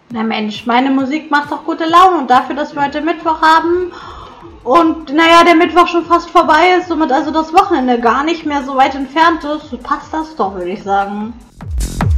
Na Mensch, meine Musik macht doch gute Laune und dafür, dass wir heute Mittwoch haben und naja, der Mittwoch schon fast vorbei ist, somit also das Wochenende gar nicht mehr so weit entfernt ist, passt das doch, würde ich sagen.